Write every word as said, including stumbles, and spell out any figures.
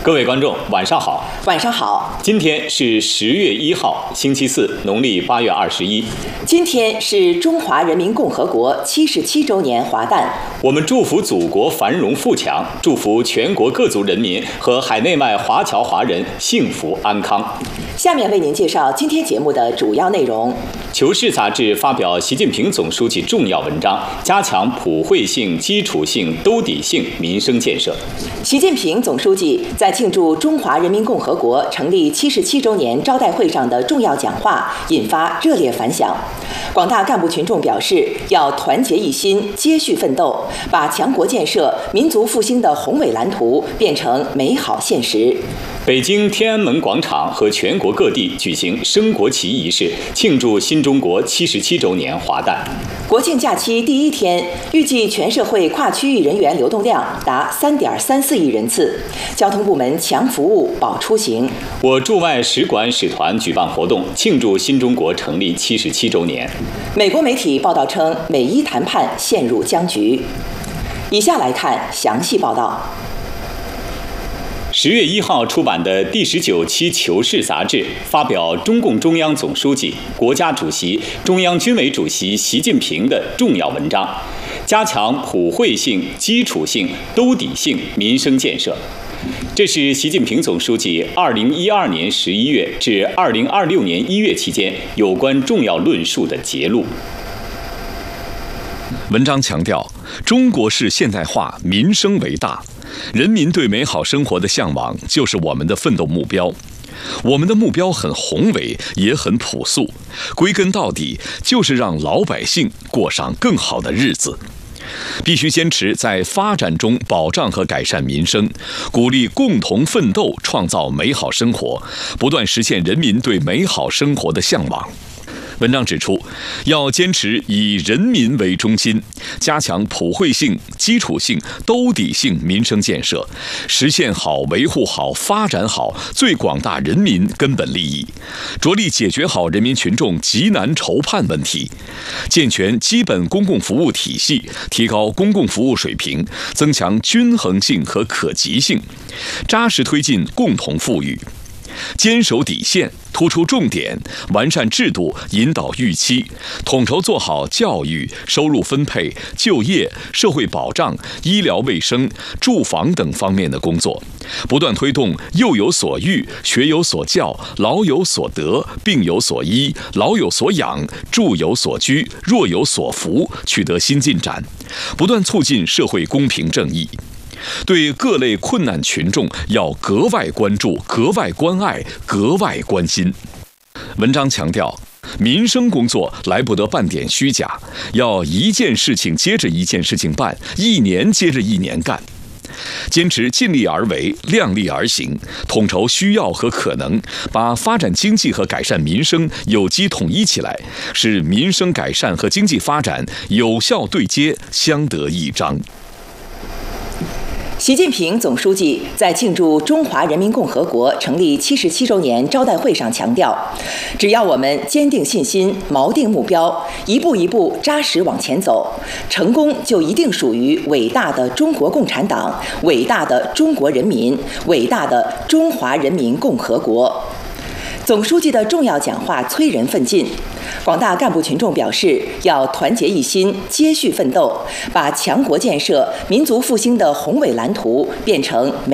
各位观众，晚上好。 晚上好。 今天是十月一号，星期四，农历八月二十一。 今天是中华人民共和国七十七周年华诞。 我们祝福祖国繁荣富强，祝福全国各族人民和海内外华侨华人幸福安康。 下面为您介绍今天节目的主要内容。 求是杂志发表习近平总书记重要文章，加强普惠性、基础性、兜底性民生建设。 习近平总书记在庆祝中华人民共和国成立七十七周年招待会上的重要讲话引发热烈反响。广大干部群众表示，要团结一心，接续奋斗，把强国建设、民族复兴的宏伟蓝图变成美好现实。 北京天安门广场和全国各地举行升国旗仪式，庆祝新中国七十七周年华诞。 国庆假期第一天，预计全社会跨区域人员流动量达三点三四亿人次，交通部门强服务保出行。 我驻外使馆使团举办活动，庆祝新中国成立七十七周年。 美国媒体报道称，美伊谈判陷入僵局。以下来看详细报道。 十月一号出版的第十九期《求是》杂志发表中共中央总书记、国家主席、中央军委主席习近平的重要文章，加强普惠性、基础性、兜底性民生建设。这是习近平总书记二零一二年十一月至二零二六年一月期间有关重要论述的节录。 文章强调，中国式现代化民生为大，人民对美好生活的向往就是我们的奋斗目标。我们的目标很宏伟，也很朴素，归根到底就是让老百姓过上更好的日子。必须坚持在发展中保障和改善民生，鼓励共同奋斗，创造美好生活，不断实现人民对美好生活的向往。文章指出，要坚持以人民为中心，加强普惠性、基础性、兜底性民生建设，实现好、维护好、发展好最广大人民根本利益，着力解决好人民群众急难愁盼问题，健全基本公共服务体系，提高公共服务水平，增强均衡性和可及性，扎实推进共同富裕。坚守底线，突出重点，完善制度，引导预期，统筹做好教育、收入分配、就业、社会保障、医疗卫生、住房等方面的工作，不断推动幼有所育、学有所教、老有所得、病有所医、老有所养、住有所居、弱有所扶，取得新进展，不断促进社会公平正义。对各类困难群众要格外关注、格外关爱、格外关心。文章强调，民生工作来不得半点虚假，要一件事情接着一件事情办，一年接着一年干。坚持尽力而为、量力而行，统筹需要和可能，把发展经济和改善民生有机统一起来，使民生改善和经济发展有效对接、相得益彰。 习近平总书记在庆祝中华人民共和国成立七十七周年招待会上强调，只要我们坚定信心、锚定目标，一步一步扎实往前走，成功就一定属于伟大的中国共产党、伟大的中国人民、伟大的中华人民共和国。总书记的重要讲话催人奋进，广大干部群众表示，要团结一心，接续奋斗，把强国建设、民族复兴的宏伟蓝图变成美